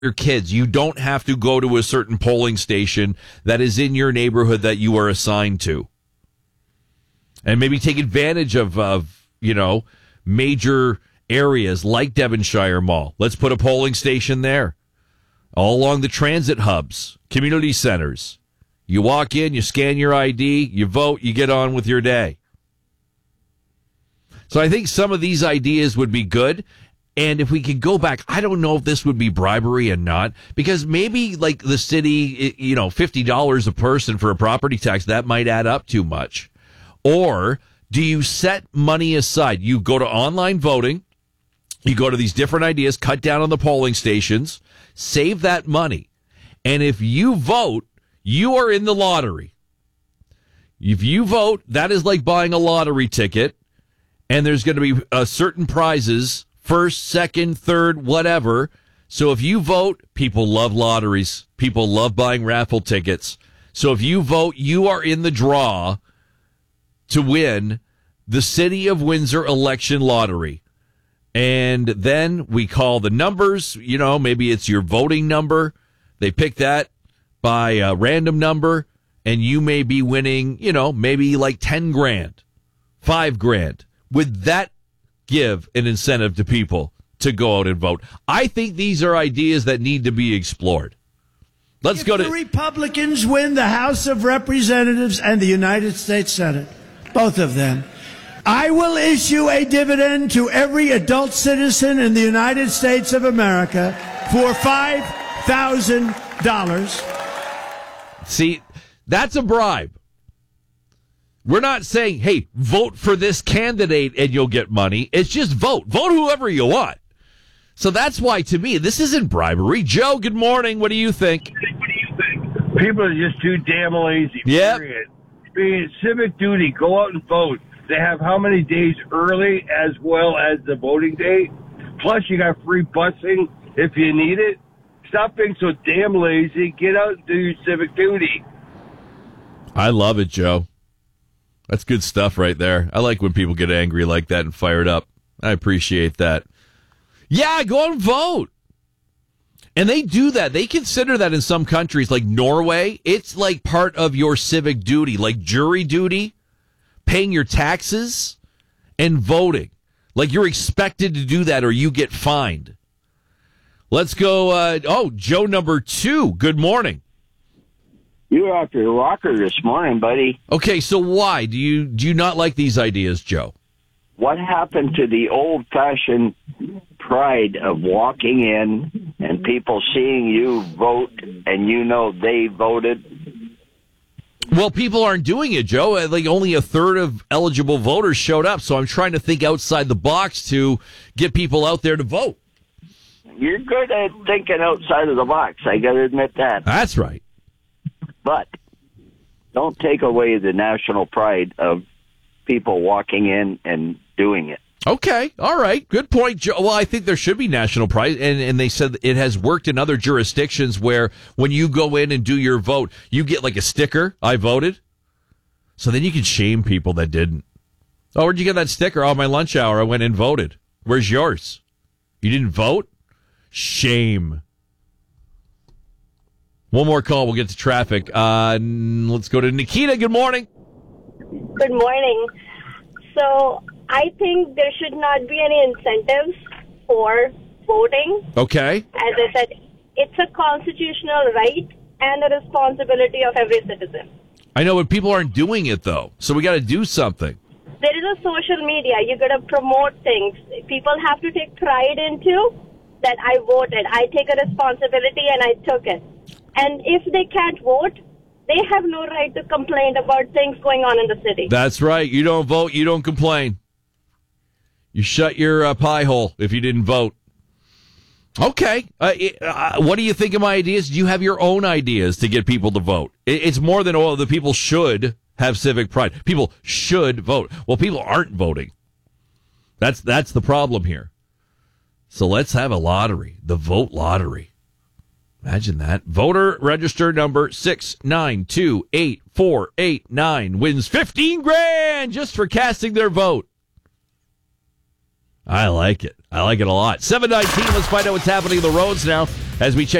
your kids. You don't have to go to a certain polling station that is in your neighborhood that you are assigned to. And maybe take advantage of major areas like Devonshire Mall. Let's put a polling station there. All along the transit hubs, community centers. You walk in, you scan your ID, you vote, you get on with your day. So I think some of these ideas would be good. And if we could go back, I don't know if this would be bribery and not, because maybe like the city, $50 a person for a property tax, that might add up too much. Or do you set money aside? You go to online voting, you go to these different ideas, cut down on the polling stations, save that money. And if you vote, you are in the lottery. If you vote, that is like buying a lottery ticket. And there's going to be certain prizes, first, second, third, whatever. So if you vote, people love lotteries. People love buying raffle tickets. So if you vote, you are in the draw to win the City of Windsor election lottery. And then we call the numbers. Maybe it's your voting number. They pick that by a random number. And you may be winning, maybe like 10 grand, 5 grand. Would that give an incentive to people to go out and vote? I think these are ideas that need to be explored. Let's go to... the Republicans win the House of Representatives and the United States Senate, both of them, I will issue a dividend to every adult citizen in the United States of America for $5,000. See, that's a bribe. We're not saying, hey, vote for this candidate and you'll get money. It's just vote. Vote whoever you want. So that's why, to me, this isn't bribery. Joe, good morning. What do you think? People are just too damn lazy. Yep. Period. Being civic duty, go out and vote. They have how many days early as well as the voting day? Plus, you got free busing if you need it. Stop being so damn lazy. Get out and do your civic duty. I love it, Joe. That's good stuff right there. I like when people get angry like that and fired up. I appreciate that. Yeah, go out and vote. And they do that. They consider that in some countries, like Norway. It's like part of your civic duty, like jury duty, paying your taxes, and voting. Like you're expected to do that or you get fined. Let's go. Joe number 2. Good morning. You're off your rocker this morning, buddy. Okay, so why? Do you not like these ideas, Joe? What happened to the old-fashioned pride of walking in and people seeing you vote and they voted? Well, people aren't doing it, Joe. Like only a third of eligible voters showed up, so I'm trying to think outside the box to get people out there to vote. You're good at thinking outside of the box. I got to admit that. That's right. But don't take away the national pride of people walking in and doing it. Okay. All right. Good point, Joe. Well, I think there should be national pride. And they said it has worked in other jurisdictions where when you go in and do your vote, you get like a sticker, I voted. So then you can shame people that didn't. Oh, where'd you get that sticker? Oh, my lunch hour, I went and voted. Where's yours? You didn't vote? Shame. One more call. We'll get to traffic. Let's go to Nikita. Good morning. Good morning. So I think there should not be any incentives for voting. Okay. As I said, it's a constitutional right and a responsibility of every citizen. I know, but people aren't doing it, though. So we got to do something. There is a social media. You got to promote things. People have to take pride into that I voted. I take a responsibility and I took it. And if they can't vote, they have no right to complain about things going on in the city. That's right. You don't vote, you don't complain. You shut your pie hole if you didn't vote. Okay. What do you think of my ideas? Do you have your own ideas to get people to vote? It's more than the people should have civic pride. People should vote. Well, people aren't voting. That's the problem here. So let's have a lottery, the vote lottery. Imagine that. Voter register number 6928489 wins $15,000 just for casting their vote. I like it. I like it a lot. 7:19. Let's find out what's happening on the roads now as we check